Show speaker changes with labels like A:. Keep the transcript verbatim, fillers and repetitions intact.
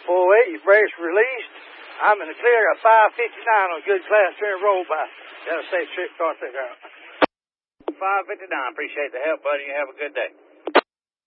A: four oh eight, your brakes released. I'm in the clear at five fifty-nine on good class turn roll by. That'll say trip car pick out.
B: five fifty-nine, appreciate the help, buddy. You have a good day.